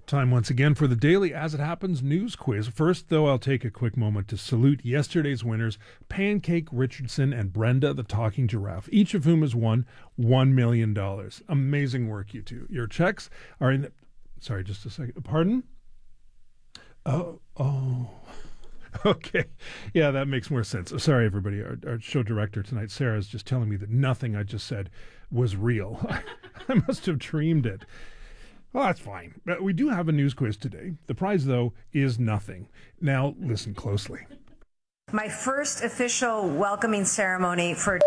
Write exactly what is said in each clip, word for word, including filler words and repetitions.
Time once again for the Daily As It Happens news quiz. First, though, I'll take a quick moment to salute yesterday's winners, Pancake Richardson and Brenda the Talking Giraffe, each of whom has won one million dollars. Amazing work, you two. Your checks are in the... Sorry, just a second. Pardon? Oh, oh... Okay. Yeah, that makes more sense. Sorry, everybody. Our, our show director tonight, Sarah, is just telling me that nothing I just said was real. I must have dreamed it. Well, that's fine. But we do have a news quiz today. The prize, though, is nothing. Now, listen closely. My first official welcoming ceremony for...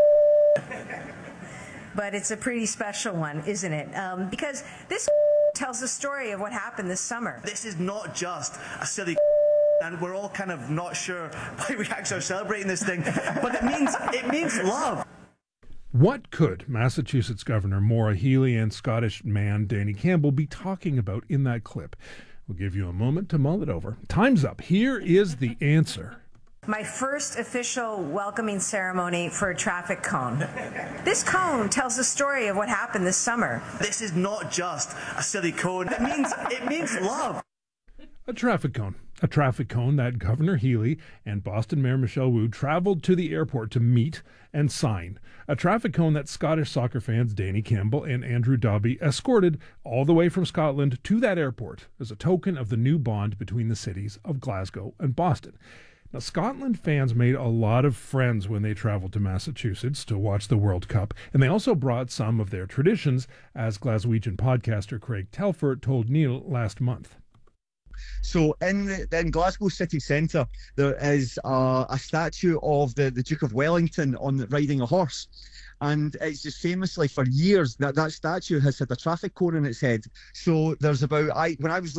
But it's a pretty special one, isn't it? Um, because this tells the story of what happened this summer. This is not just a silly... and we're all kind of not sure why we actually are celebrating this thing, but it means it means love. What could Massachusetts Governor Maura Healey and Scottish man Danny Campbell be talking about in that clip? We'll give you a moment to mull it over. Time's up. Here is the answer. My first official welcoming ceremony for a traffic cone. This cone tells the story of what happened this summer. This is not just a silly cone. It means it means love. A traffic cone. A traffic cone that Governor Healey and Boston Mayor Michelle Wu traveled to the airport to meet and sign. A traffic cone that Scottish soccer fans Danny Campbell and Andrew Dobby escorted all the way from Scotland to that airport as a token of the new bond between the cities of Glasgow and Boston. Now, Scotland fans made a lot of friends when they traveled to Massachusetts to watch the World Cup, and they also brought some of their traditions, as Glaswegian podcaster Craig Telfer told Neil last month. So in the, in Glasgow city centre, there is a, a statue of the, the Duke of Wellington on riding a horse. And it's just famously for years that that statue has had a traffic cone in its head. So there's about, I when I was